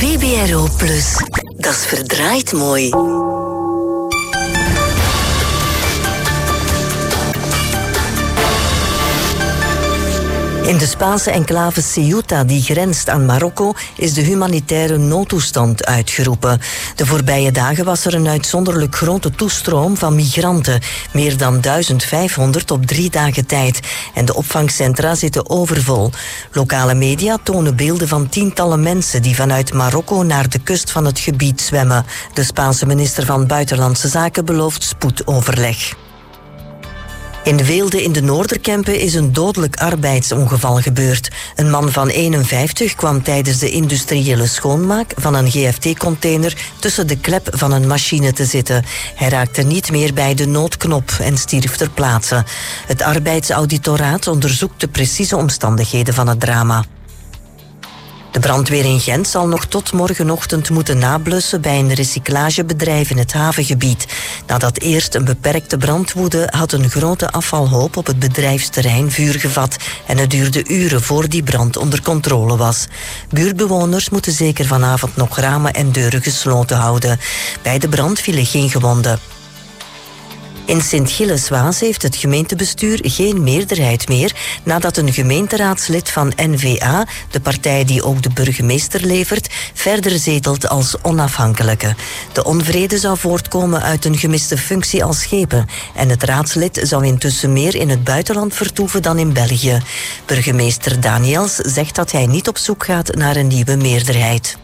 VBRO Plus. Dat is verdraaid mooi. In de Spaanse enclave Ceuta, die grenst aan Marokko, is de humanitaire noodtoestand uitgeroepen. De voorbije dagen was er een uitzonderlijk grote toestroom van migranten. Meer dan 1500 op 3 dagen tijd. En de opvangcentra zitten overvol. Lokale media tonen beelden van tientallen mensen die vanuit Marokko naar de kust van het gebied zwemmen. De Spaanse minister van Buitenlandse Zaken belooft spoedoverleg. In Weelde in de Noorderkempen is een dodelijk arbeidsongeval gebeurd. Een man van 51 kwam tijdens de industriële schoonmaak van een GFT-container tussen de klep van een machine te zitten. Hij raakte niet meer bij de noodknop en stierf ter plaatse. Het arbeidsauditoraat onderzoekt de precieze omstandigheden van het drama. De brandweer in Gent zal nog tot morgenochtend moeten nablussen bij een recyclagebedrijf in het havengebied. Nadat eerst een beperkte brand woedde, had een grote afvalhoop op het bedrijfsterrein vuur gevat en het duurde uren voor die brand onder controle was. Buurtbewoners moeten zeker vanavond nog ramen en deuren gesloten houden. Bij de brand vielen geen gewonden. In Sint-Gilles-Waas heeft het gemeentebestuur geen meerderheid meer nadat een gemeenteraadslid van N-VA, de partij die ook de burgemeester levert, verder zetelt als onafhankelijke. De onvrede zou voortkomen uit een gemiste functie als schepen en het raadslid zou intussen meer in het buitenland vertoeven dan in België. Burgemeester Daniels zegt dat hij niet op zoek gaat naar een nieuwe meerderheid.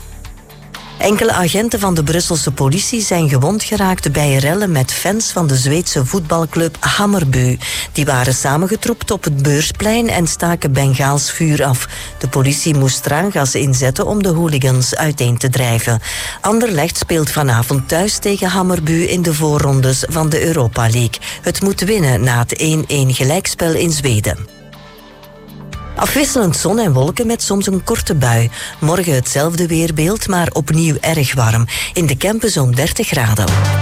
Enkele agenten van de Brusselse politie zijn gewond geraakt bij rellen met fans van de Zweedse voetbalclub Hammarby. Die waren samengetroept op het Beursplein en staken Bengaals vuur af. De politie moest traangas inzetten om de hooligans uiteen te drijven. Anderlecht speelt vanavond thuis tegen Hammarby in de voorrondes van de Europa League. Het moet winnen na het 1-1 gelijkspel in Zweden. Afwisselend zon en wolken met soms een korte bui. Morgen hetzelfde weerbeeld, maar opnieuw erg warm. In de Kempen zo'n 30 graden.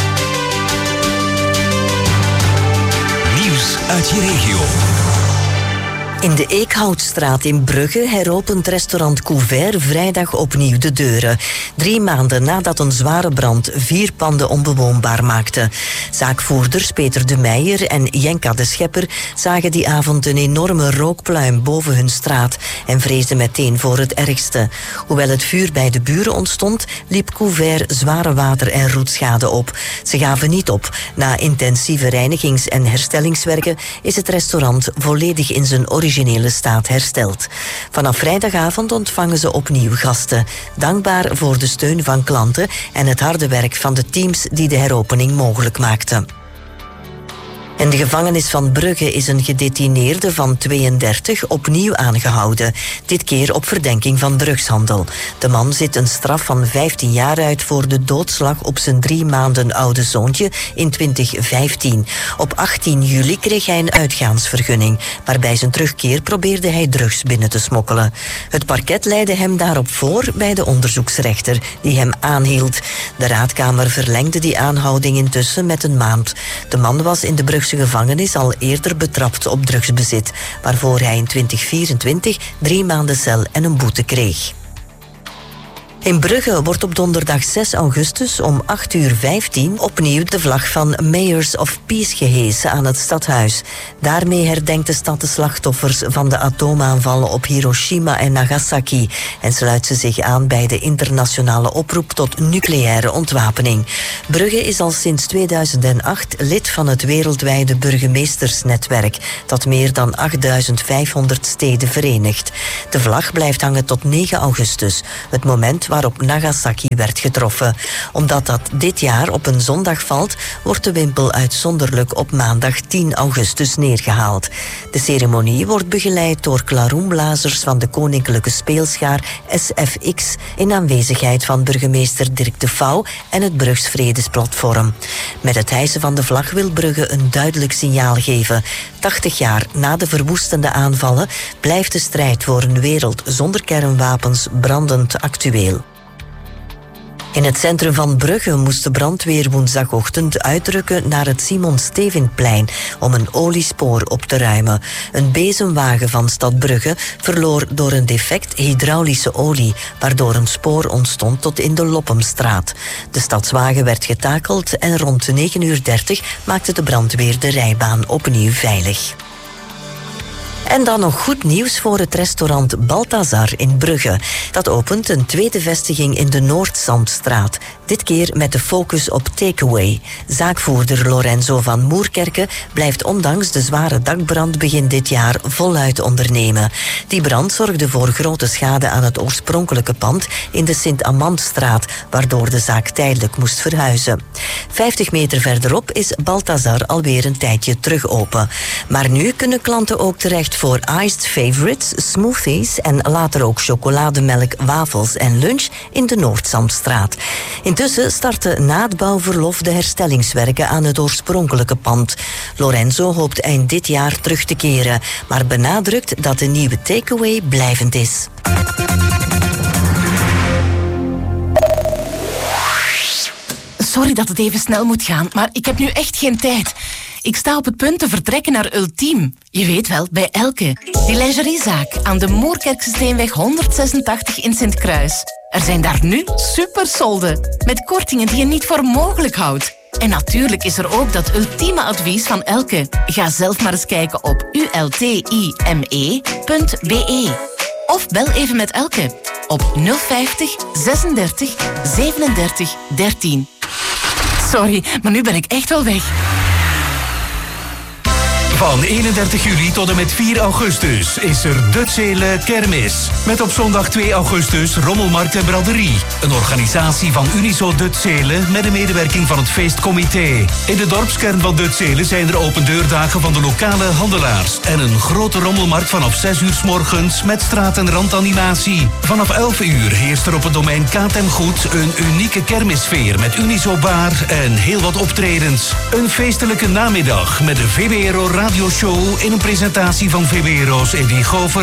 Nieuws uit je regio. In de Eekhoutstraat in Brugge heropent restaurant Couvert vrijdag opnieuw de deuren. 3 maanden nadat een zware brand 4 panden onbewoonbaar maakte. Zaakvoerders Peter de Meijer en Jenka de Schepper zagen die avond een enorme rookpluim boven hun straat en vreesden meteen voor het ergste. Hoewel het vuur bij de buren ontstond, liep Couvert zware water- en roetschade op. Ze gaven niet op. Na intensieve reinigings- en herstellingswerken is het restaurant volledig in zijn originele staat hersteld. Vanaf vrijdagavond ontvangen ze opnieuw gasten. Dankbaar voor de steun van klanten en het harde werk van de teams die de heropening mogelijk maakten. In de gevangenis van Brugge is een gedetineerde van 32 opnieuw aangehouden. Dit keer op verdenking van drugshandel. De man zit een straf van 15 jaar uit voor de doodslag op zijn 3 maanden oude zoontje in 2015. Op 18 juli kreeg hij een uitgaansvergunning, maar bij zijn terugkeer probeerde hij drugs binnen te smokkelen. Het parket leidde hem daarop voor bij de onderzoeksrechter, die hem aanhield. De raadkamer verlengde die aanhouding intussen met een maand. De man was in de Brugse gevangenis al eerder betrapt op drugsbezit, waarvoor hij in 2024 3 maanden cel en een boete kreeg. In Brugge wordt op donderdag 6 augustus om 8:15 opnieuw de vlag van Mayors of Peace gehesen aan het stadhuis. Daarmee herdenkt de stad de slachtoffers van de atoomaanvallen op Hiroshima en Nagasaki en sluit ze zich aan bij de internationale oproep tot nucleaire ontwapening. Brugge is al sinds 2008 lid van het wereldwijde burgemeestersnetwerk, dat meer dan 8500 steden verenigt. De vlag blijft hangen tot 9 augustus, het moment waarop Nagasaki werd getroffen. Omdat dat dit jaar op een zondag valt, wordt de wimpel uitzonderlijk op maandag 10 augustus neergehaald. De ceremonie wordt begeleid door klaroenblazers van de Koninklijke Speelschaar SFX in aanwezigheid van burgemeester Dirk de Vouw en het Brugs Vredesplatform. Met het hijsen van de vlag wil Brugge een duidelijk signaal geven. 80 jaar na de verwoestende aanvallen blijft de strijd voor een wereld zonder kernwapens brandend actueel. In het centrum van Brugge moest de brandweer woensdagochtend uitrukken naar het Simon Stevinplein om een oliespoor op te ruimen. Een bezemwagen van Stad Brugge verloor door een defect hydraulische olie, waardoor een spoor ontstond tot in de Loppemstraat. De stadswagen werd getakeld en rond 9:30 maakte de brandweer de rijbaan opnieuw veilig. En dan nog goed nieuws voor het restaurant Balthazar in Brugge. Dat opent een tweede vestiging in de Noordzandstraat. Dit keer met de focus op takeaway. Zaakvoerder Lorenzo van Moerkerke blijft ondanks de zware dakbrand begin dit jaar voluit ondernemen. Die brand zorgde voor grote schade aan het oorspronkelijke pand in de Sint-Amandstraat, waardoor de zaak tijdelijk moest verhuizen. 50 meter verderop is Balthazar alweer een tijdje terug open. Maar nu kunnen klanten ook terecht voor iced favorites, smoothies en later ook chocolademelk, wafels en lunch in de Noordzandstraat. Intussen starten na het bouwverlof de herstellingswerken aan het oorspronkelijke pand. Lorenzo hoopt eind dit jaar terug te keren, maar benadrukt dat de nieuwe takeaway blijvend is. Sorry dat het even snel moet gaan, maar ik heb nu echt geen tijd. Ik sta op het punt te vertrekken naar Ultiem. Je weet wel, bij Elke. Die lingeriezaak aan de Moerkerksteenweg 186 in Sint-Kruis. Er zijn daar nu supersolden, met kortingen die je niet voor mogelijk houdt. En natuurlijk is er ook dat ultieme advies van Elke. Ga zelf maar eens kijken op ultime.be. Of bel even met Elke op 050 36 37 13. Sorry, maar nu ben ik echt wel weg. Van 31 juli tot en met 4 augustus is er de Zele Kermis. Met op zondag 2 augustus Rommelmarkt en Braderie. Een organisatie van Unizo de Zele met de medewerking van het feestcomité. In de dorpskern van de Zele zijn er opendeurdagen van de lokale handelaars. En een grote rommelmarkt vanaf 6 uur 's morgens met straat- en randanimatie. Vanaf 11 uur heerst er op het domein Katemgoed een unieke kermissfeer met Unizo Bar en heel wat optredens. Een feestelijke namiddag met de VBRO radioshow in een presentatie van VBRO's Eddy Gover